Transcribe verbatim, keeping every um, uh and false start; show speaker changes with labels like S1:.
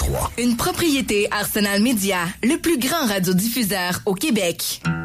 S1: trois.
S2: Une propriété Arsenal Média, le plus grand radiodiffuseur au Québec.